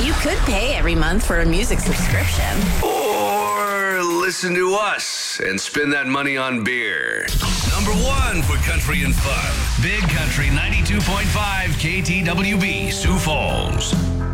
You could pay every month for a music subscription. Or listen to us and spend that money on beer. Number one for country and fun. Big Country 92.5 KTWB, Sioux Falls.